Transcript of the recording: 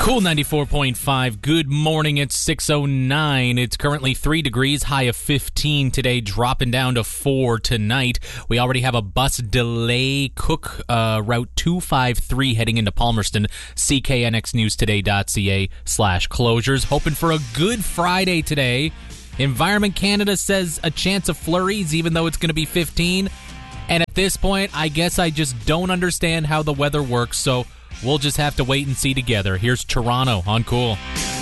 Cool 94.5. Good morning. It's 6:09. It's currently 3 degrees, high of 15 today, dropping down to 4 tonight. We already have a bus delay. Cook Route 253 heading into Palmerston. CKNXNewsToday.ca/closures. Hoping for a good Friday today. Environment Canada says a chance of flurries, even though it's going to be 15. And at this point, I guess I just don't understand how the weather works, so we'll just have to wait and see together. Here's Toronto on Cool.